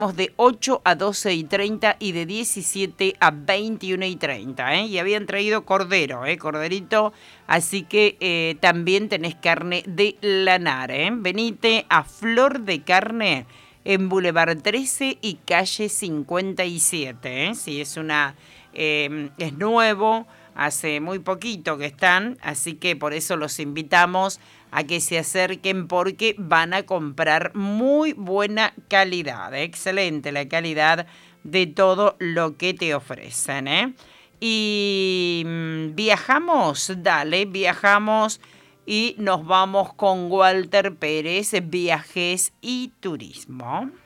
de 8 a 12:30 y de 17 a 21:30, ¿eh? Y habían traído cordero, corderito, así que también tenés carne de lanar, ¿eh? Venite a Flor de Carne en Boulevard 13 y calle 57, ¿eh? Sí, es nuevo, hace muy poquito que están, así que por eso los invitamos a que se acerquen porque van a comprar muy buena calidad, excelente la calidad de todo lo que te ofrecen, ¿eh? Y viajamos, dale, viajamos y nos vamos con Walter Pérez, Viajes y Turismo.